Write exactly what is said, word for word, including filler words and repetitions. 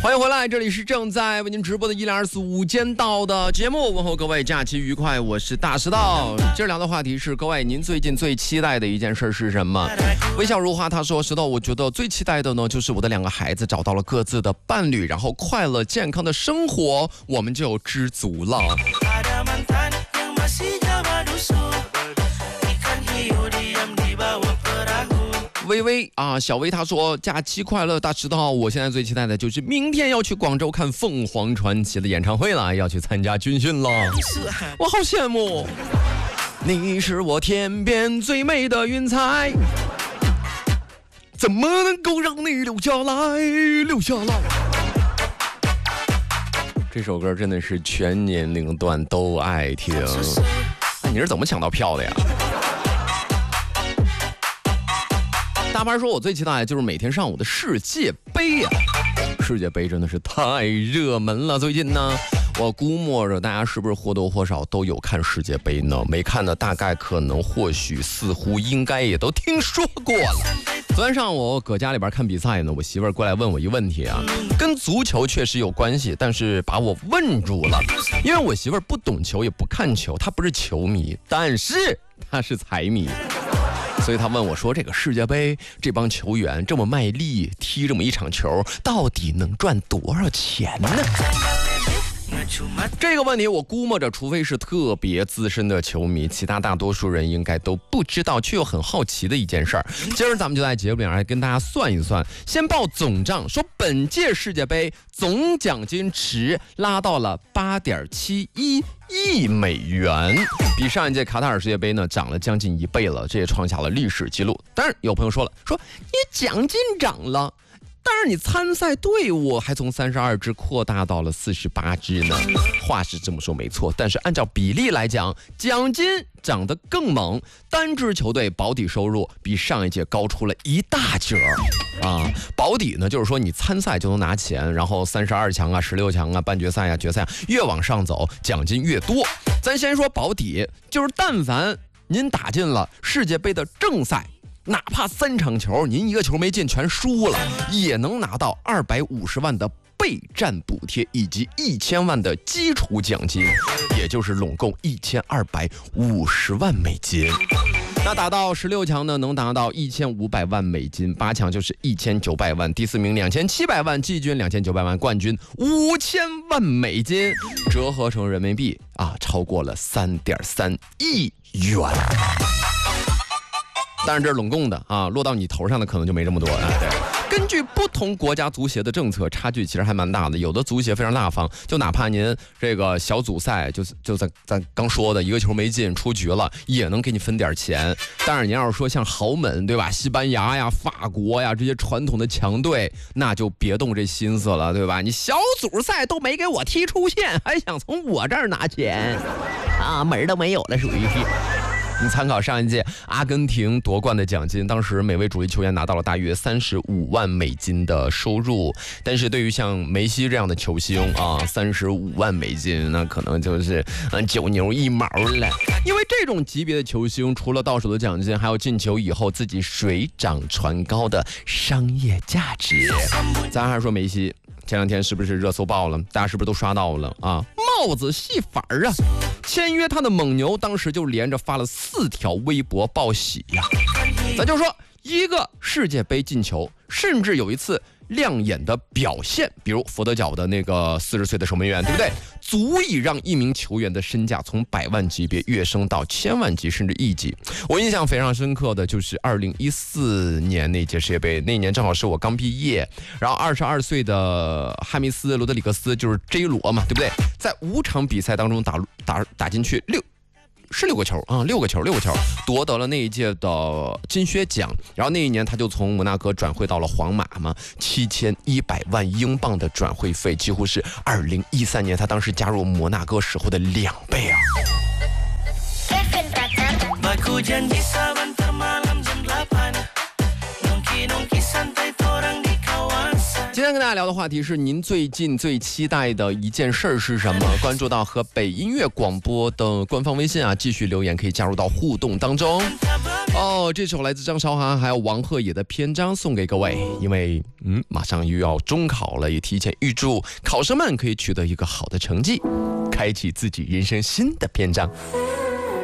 欢迎回来，这里是正在为您直播的一零二四午间道的节目，问候各位假期愉快，我是大石道。今儿聊的话题是各位您最近最期待的一件事是什么？微笑如花他说，石头，我觉得最期待的呢就是我的两个孩子找到了各自的伴侣，然后快乐健康的生活，我们就知足了。微微啊，小薇她说假期快乐，大石头，我现在最期待的就是明天要去广州看凤凰传奇的演唱会了，要去参加军训了，我好羡慕。你是我天边最美的云彩，怎么能够让你留下来留下来。这首歌真的是全年龄段都爱听。哎，你是怎么抢到票的呀？大班说，我最期待的就是每天上午的世界杯呀、啊！世界杯真的是太热门了。最近呢，我估摸着大家是不是或多或少都有看世界杯呢？没看的大概可能或许似乎应该也都听说过了。昨天上午搁家里边看比赛呢，我媳妇儿过来问我一个问题啊，跟足球确实有关系，但是把我问住了。因为我媳妇儿不懂球也不看球，她不是球迷，但是她是财迷。所以他问我说，这个世界杯这帮球员这么卖力踢这么一场球，到底能赚多少钱呢？这个问题我估摸着，除非是特别资深的球迷，其他大多数人应该都不知道，却又很好奇的一件事儿。今儿咱们就在节目里来跟大家算一算，先报总账，说本届世界杯总奖金池拉到了八点七一亿美元，比上一届卡塔尔世界杯呢涨了将近一倍了，这也创下了历史记录。当然有朋友说了，说你奖金涨了，但是你参赛队伍还从三十二支扩大到了四十八支呢。话是这么说没错，但是按照比例来讲，奖金涨得更猛，单支球队保底收入比上一届高出了一大截啊。保底呢，就是说你参赛就能拿钱，然后三十二强啊、十六强啊、半决赛啊、决赛啊，越往上走，奖金越多。咱先说保底，就是但凡您打进了世界杯的正赛，哪怕三场球您一个球没进全输了，也能拿到二百五十万的备战补贴以及一千万的基础奖金，也就是拢共一千二百五十万美金。那打到十六强呢，能达到一千五百万美金，八强就是一千九百万，第四名两千七百万，季军两千九百万，冠军五千万美金，折合成人民币啊，超过了三点三亿元。当然这是拢共的啊，落到你头上的可能就没这么多啊。对，根据不同国家足协的政策，差距其实还蛮大的。有的足协非常大方，就哪怕您这个小组赛就就在咱刚说的一个球没进出局了，也能给你分点钱。但是您要是说像豪门对吧，西班牙呀、法国呀这些传统的强队，那就别动这心思了，对吧？你小组赛都没给我踢出线，还想从我这儿拿钱啊，门都没有了，属于是。你参考上一届阿根廷夺冠的奖金，当时每位主力球员拿到了大约三十五万美金的收入，但是对于像梅西这样的球星啊，三十五万美金那可能就是嗯九牛一毛了。因为这种级别的球星，除了到手的奖金，还有进球以后自己水涨船高的商业价值。咱还说梅西。前两天是不是热搜爆了？大家是不是都刷到了啊？帽子戏法啊！签约他的蒙牛当时就连着发了四条微博报喜呀、啊。咱就说一个世界杯进球，甚至有一次亮眼的表现，比如佛得角的那个四十岁的守门员，对不对？足以让一名球员的身价从百万级别跃升到千万级甚至亿级。我印象非常深刻的就是二零一四年那届世界杯，那年正好是我刚毕业，然后二十二岁的哈密斯·罗德里格斯就是 J 罗嘛，对不对？在五场比赛当中打打打进去六。是六个球啊、嗯，六个球，六个球，夺得了那一届的金靴奖。然后那一年他就从摩纳哥转会到了皇马嘛，七千一百万英镑的转会费，几乎是二零一三年他当时加入摩纳哥时候的两倍啊。今天跟大家聊的话题是您最近最期待的一件事是什么？关注到和北音乐广播的官方微信啊，继续留言可以加入到互动当中。 哦，这首来自张韶涵还有王鹤野的篇章送给各位，因为嗯，马上又要中考了，也提前预祝考生们可以取得一个好的成绩，开启自己人生新的篇章。